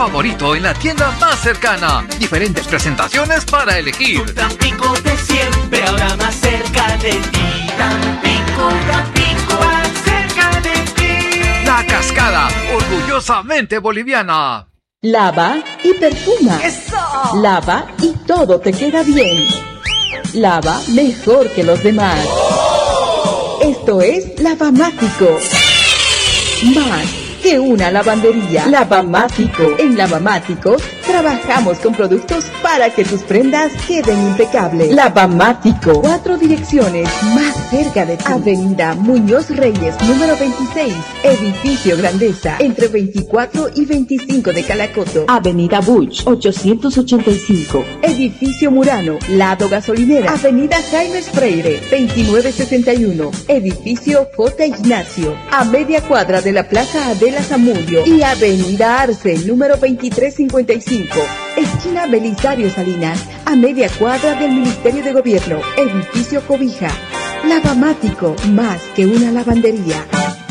favorito en la tienda más cercana. Diferentes presentaciones para elegir. Un Tampico de siempre, ahora más cerca de ti. Tampico, más cerca de ti. La Cascada, orgullosamente boliviana. Lava y perfuma. ¡Eso! Lava y todo te queda bien. Lava mejor que los demás. Esto es Lavamático. Más que una lavandería. Lavamático. En Lavamático trabajamos con productos para que tus prendas queden impecables. Lavamático. 4 direcciones más cerca de ti. Avenida Muñoz Reyes, número 26. Edificio Grandeza, entre 24 y 25 de Calacoto. Avenida Buch, 885. Edificio Murano, lado gasolinera. Avenida Jaime Freire, 2961. Edificio J. Ignacio, a media cuadra de la Plaza Adela Zamudio. Y Avenida Arce, número 2355. Esquina Belisario Salinas, a media cuadra del Ministerio de Gobierno. Edificio Cobija. Lavamático, más que una lavandería.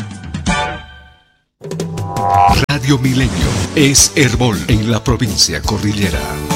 Radio Milenio es Herbol en la provincia cordillera.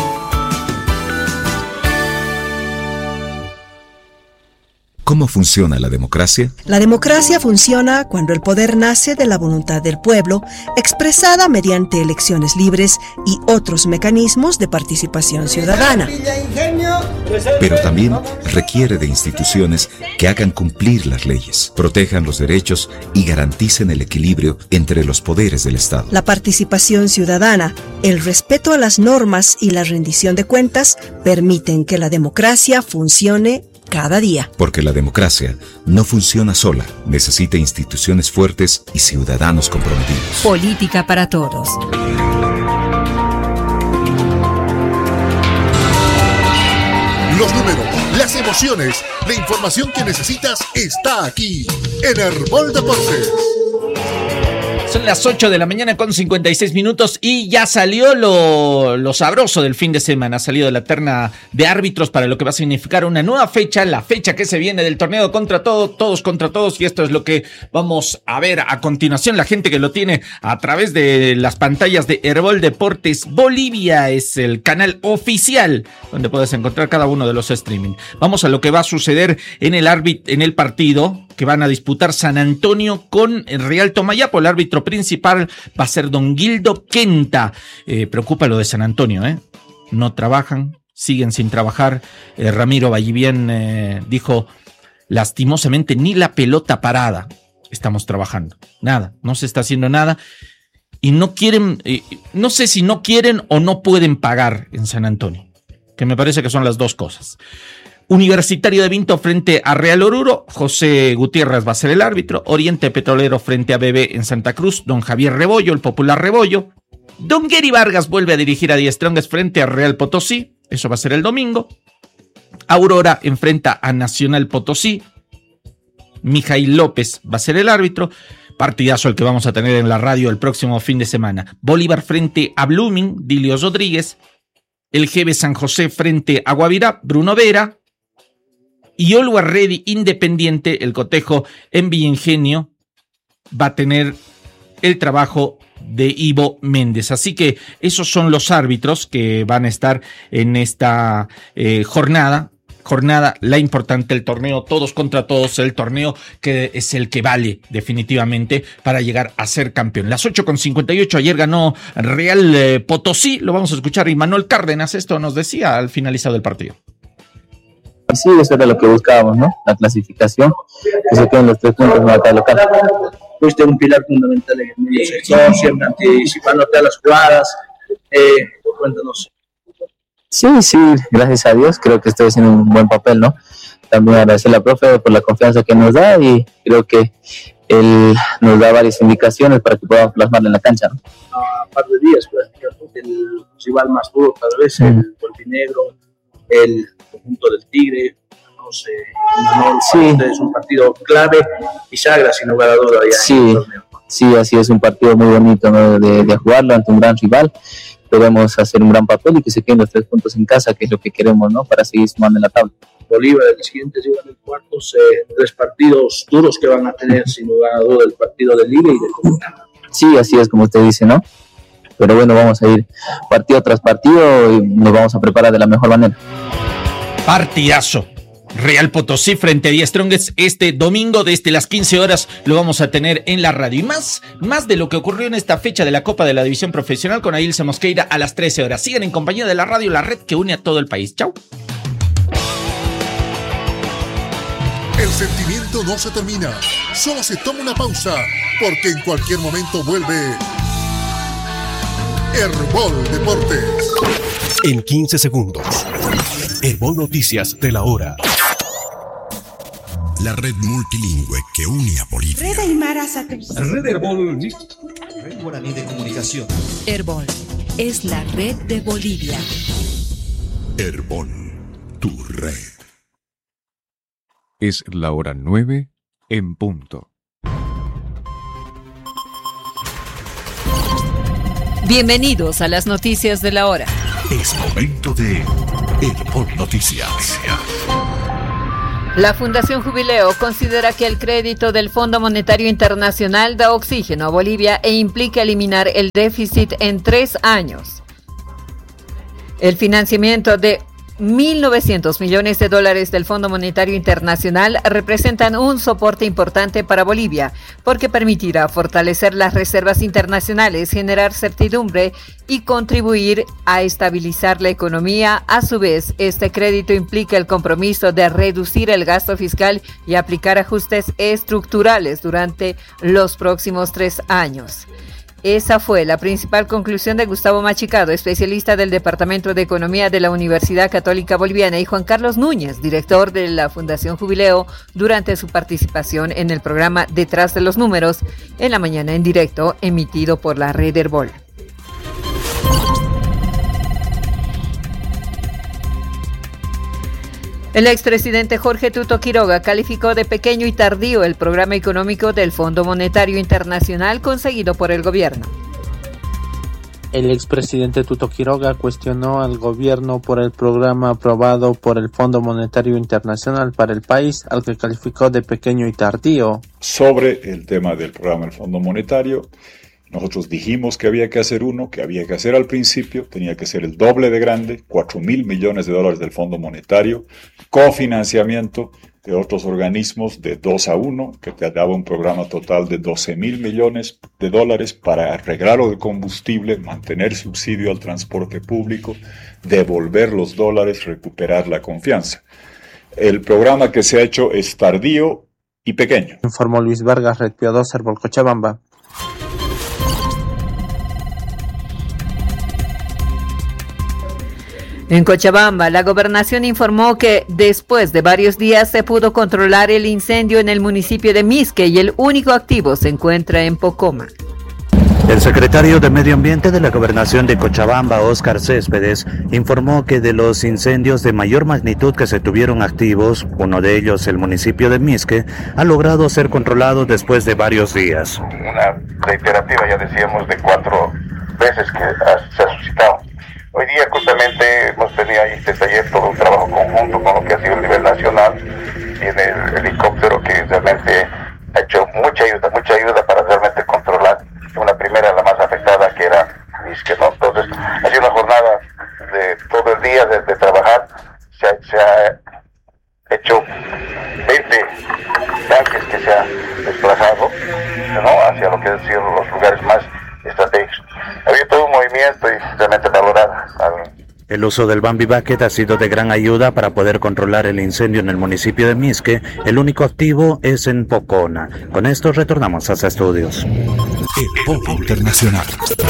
¿Cómo funciona la democracia? La democracia funciona cuando el poder nace de la voluntad del pueblo, expresada mediante elecciones libres y otros mecanismos de participación ciudadana. Pero también requiere de instituciones que hagan cumplir las leyes, protejan los derechos y garanticen el equilibrio entre los poderes del Estado. La participación ciudadana, el respeto a las normas y la rendición de cuentas permiten que la democracia funcione cada día. Porque la democracia no funciona sola, necesita instituciones fuertes y ciudadanos comprometidos. Política para todos. Los números, las emociones, la información que necesitas está aquí en Herbol Deportes. Son las 8 de la mañana con 56 minutos y ya salió lo sabroso del fin de semana. Ha salido la terna de árbitros para lo que va a significar una nueva fecha, la fecha que se viene del torneo contra todos contra todos. Y esto es lo que vamos a ver a continuación. La gente que lo tiene a través de las pantallas de Herbol Deportes Bolivia es el canal oficial donde puedes encontrar cada uno de los streaming. Vamos a lo que va a suceder en el partido que van a disputar San Antonio con el Real Tomayapo. El árbitro principal va a ser don Gildo Quenta. Preocupa lo de San Antonio, no trabajan, siguen sin trabajar. Ramiro Vallivian dijo, lastimosamente ni la pelota parada estamos trabajando. Nada, no se está haciendo nada. Y no quieren, no sé si no quieren o no pueden pagar en San Antonio, que me parece que son las dos cosas. Universitario de Vinto frente a Real Oruro, José Gutiérrez va a ser el árbitro. Oriente Petrolero frente a BB en Santa Cruz, don Javier Rebollo, el popular Rebollo. Don Gary Vargas vuelve a dirigir a Die Strongest frente a Real Potosí, eso va a ser el domingo. Aurora enfrenta a Nacional Potosí, Mijail López va a ser el árbitro. Partidazo el que vamos a tener en la radio el próximo fin de semana. Bolívar frente a Blooming, Dilio Rodríguez. El GB San José frente a Guavirá, Bruno Vera. Y Always Ready Independiente, el cotejo en Villingenio, va a tener el trabajo de Ivo Méndez. Así que esos son los árbitros que van a estar en esta jornada, la importante, el torneo todos contra todos, el torneo que es el que vale definitivamente para llegar a ser campeón. Las 8:58, ayer ganó Real Potosí, lo vamos a escuchar, y Manuel Cárdenas esto nos decía al finalizado el partido. Sí, eso era lo que buscábamos, ¿no? La clasificación, que se queden los 3 puntos en la tabla local. Fuiste un pilar fundamental en el medio sector, siempre anticipándote a las jugadas. Cuéntanos. Sí, gracias a Dios, creo que estoy haciendo un buen papel, ¿no? También agradecer a la profe por la confianza que nos da y creo que él nos da varias indicaciones para que podamos plasmarla en la cancha, ¿no? A par de días, pues, el rival más duro, tal vez, el Golpinegro, el conjunto del Tigre, no sé, es un partido clave y sagra sin lugar a duda. Sí, así es, un partido muy bonito, ¿no? de jugarlo ante un gran rival. Podemos hacer un gran papel y que se queden los 3 puntos en casa, que es lo que queremos, ¿no? Para seguir sumando en la tabla. Bolívar, el siguiente llegan el cuartos, 3 partidos duros que van a tener sin lugar a duda, el partido de Liga y de Comunidad. Sí, así es como usted dice, ¿no? pero bueno, vamos a ir partido tras partido y nos vamos a preparar de la mejor manera. Partidazo. Real Potosí frente a Die Strongest este domingo desde las 15 horas lo vamos a tener en la radio. Y más de lo que ocurrió en esta fecha de la Copa de la División Profesional con Ailse Mosqueira a las 13 horas. Sigan en compañía de la radio, la red que une a todo el país. Chau. El sentimiento no se termina, solo se toma una pausa, porque en cualquier momento vuelve Herbol Deportes. En 15 segundos, Herbol Noticias de la hora. La red multilingüe que une a Bolivia. Red Aymara Sacristía. Red Herbol. Red Guaraní de Comunicación. Herbol es la red de Bolivia. Herbol, tu red. Es la hora 9 en punto. Bienvenidos a las noticias de la hora. Es momento de Herbol Noticias. La Fundación Jubileo considera que el crédito del Fondo Monetario Internacional da oxígeno a Bolivia e implica eliminar el déficit en 3 años. El financiamiento de 1.900 millones de dólares del Fondo Monetario Internacional representan un soporte importante para Bolivia, porque permitirá fortalecer las reservas internacionales, generar certidumbre y contribuir a estabilizar la economía. A su vez, este crédito implica el compromiso de reducir el gasto fiscal y aplicar ajustes estructurales durante los próximos 3 años. Esa fue la principal conclusión de Gustavo Machicado, especialista del Departamento de Economía de la Universidad Católica Boliviana, y Juan Carlos Núñez, director de la Fundación Jubileo, durante su participación en el programa Detrás de los Números, en la mañana en directo, emitido por la red Herbol. El expresidente Jorge Tuto Quiroga calificó de pequeño y tardío el programa económico del Fondo Monetario Internacional conseguido por el gobierno. El expresidente Tuto Quiroga cuestionó al gobierno por el programa aprobado por el Fondo Monetario Internacional para el país, al que calificó de pequeño y tardío. Sobre el tema del programa del Fondo Monetario, nosotros dijimos que había que hacer uno, que había que hacer al principio, tenía que ser el doble de grande, 4.000 millones de dólares del Fondo Monetario, cofinanciamiento de otros organismos de 2-1, que te daba un programa total de 12.000 millones de dólares para arreglar lo de combustible, mantener subsidio al transporte público, devolver los dólares, recuperar la confianza. El programa que se ha hecho es tardío y pequeño. Informó Luis Vargas, Red Pio 2, Herbol Cochabamba. En Cochabamba, la gobernación informó que después de varios días se pudo controlar el incendio en el municipio de Misque y el único activo se encuentra en Pocoma. El secretario de Medio Ambiente de la Gobernación de Cochabamba, Óscar Céspedes, informó que de los incendios de mayor magnitud que se tuvieron activos, uno de ellos, el municipio de Misque, ha logrado ser controlado después de varios días. Una reiterativa, ya decíamos, de 4 veces que se ha suscitado. Hoy día justamente hemos tenido ahí desde ayer todo un trabajo conjunto con lo que ha sido el nivel nacional. Viene el helicóptero que realmente ha hecho mucha ayuda para realmente controlar una primera, la más afectada, que era Misque, ¿no? Entonces, ha sido una jornada de todo el día de trabajar. Se ha hecho 20 tanques que se han desplazado, ¿no?, hacia lo que han sido los lugares más estratégicos. Había todo un movimiento y realmente valorar. El uso del Bambi Bucket ha sido de gran ayuda para poder controlar el incendio en el municipio de Misque. El único activo es en Pocona. Con esto retornamos a los estudios. El Pop Internacional.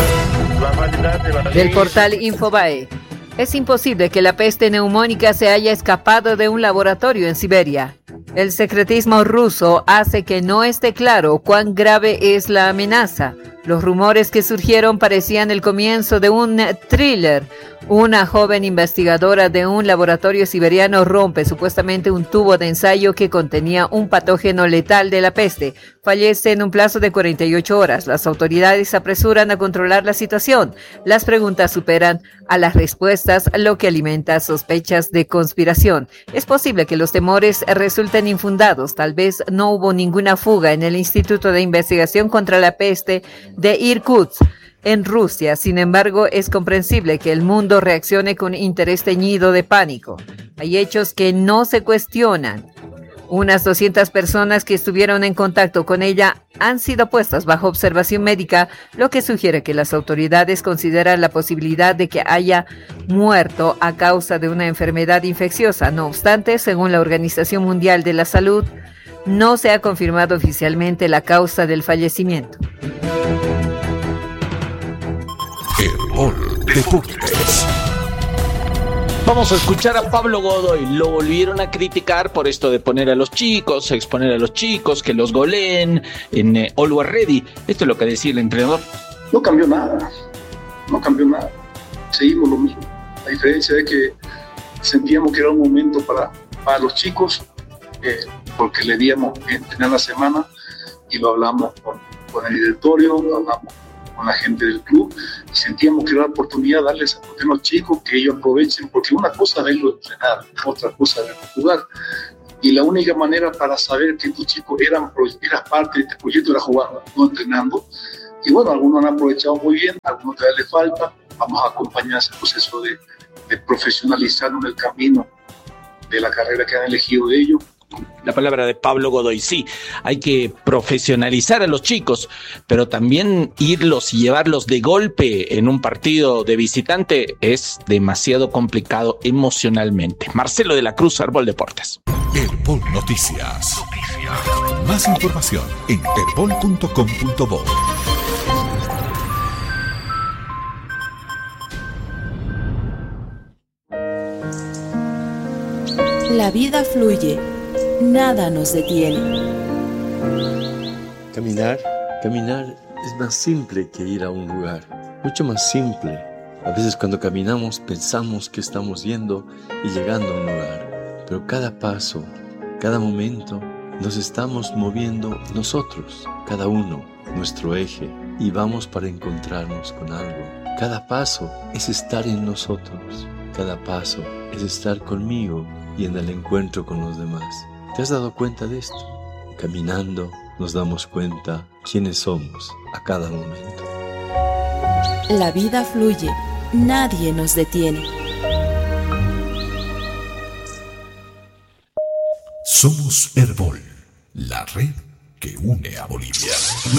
Del portal Infobae. Es imposible que la peste neumónica se haya escapado de un laboratorio en Siberia. El secretismo ruso hace que no esté claro cuán grave es la amenaza. Los rumores que surgieron parecían el comienzo de un thriller. Una joven investigadora de un laboratorio siberiano rompe supuestamente un tubo de ensayo que contenía un patógeno letal de la peste. Fallece en un plazo de 48 horas. Las autoridades se apresuran a controlar la situación. Las preguntas superan a las respuestas, lo que alimenta sospechas de conspiración. Es posible que los temores resulten infundados. Tal vez no hubo ninguna fuga en el Instituto de Investigación contra la Peste de Irkutsk. en Rusia. Sin embargo, es comprensible que el mundo reaccione con interés teñido de pánico. Hay hechos que no se cuestionan. Unas 200 personas que estuvieron en contacto con ella han sido puestas bajo observación médica, lo que sugiere que las autoridades consideran la posibilidad de que haya muerto a causa de una enfermedad infecciosa. No obstante, según la Organización Mundial de la Salud, no se ha confirmado oficialmente la causa del fallecimiento. Herbol Deportes. Vamos a escuchar a Pablo Godoy. Lo volvieron a criticar por esto de poner a los chicos, exponer a los chicos, que los goleen en Always Ready. Esto es lo que decía el entrenador. No cambió nada. Seguimos lo mismo. La diferencia es que sentíamos que era un momento para los chicos, porque le díamos entrenar la semana y lo hablamos con el directorio, lo hablamos con la gente del club, y sentíamos que era una oportunidad de darles a los chicos, que ellos aprovechen, porque una cosa es verlo entrenar, otra cosa es verlo jugar, y la única manera para saber que estos chicos eran parte de este proyecto era jugando, no entrenando, y bueno, algunos han aprovechado muy bien, algunos todavía les falta, vamos a acompañar ese proceso de profesionalizar en el camino de la carrera que han elegido de ellos. La palabra de Pablo Godoy, sí, hay que profesionalizar a los chicos, pero también irlos y llevarlos de golpe en un partido de visitante es demasiado complicado emocionalmente. Marcelo de la Cruz, Herbol Deportes. Herbol Noticias. Más información en herbol.com.bo. La vida fluye. Nada nos detiene. Caminar es más simple que ir a un lugar, mucho más simple. A veces cuando caminamos pensamos que estamos yendo y llegando a un lugar, pero cada paso, cada momento, nos estamos moviendo nosotros, cada uno, nuestro eje, y vamos para encontrarnos con algo. Cada paso es estar en nosotros, cada paso es estar conmigo y en el encuentro con los demás. ¿Te has dado cuenta de esto? Caminando nos damos cuenta quiénes somos a cada momento. La vida fluye, nadie nos detiene. Somos Herbol, la red que une a Bolivia.